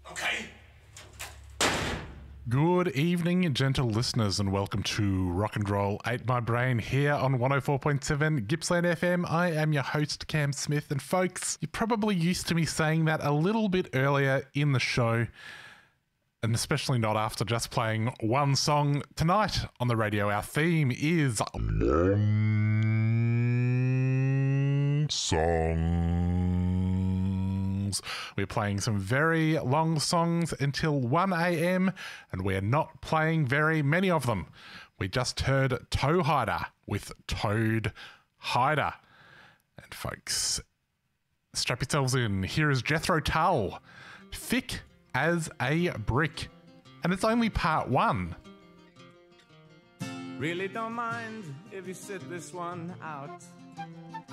Okay. Good evening, gentle listeners, and welcome to Rock and Roll Ate My Brain here on 104.7 Gippsland FM. I am your host, Cam Smith, and folks, you're probably used to me saying that a little bit earlier in the show, and especially not after just playing one song. Tonight on the radio, our theme is long songs. We're playing some very long songs until 1 a.m, and we're not playing very many of them. We just heard Toehider with Toad Hider. And folks, strap yourselves in. Here is Jethro Tull, Thick as a Brick. And it's only part one. Really don't mind if you sit this one out.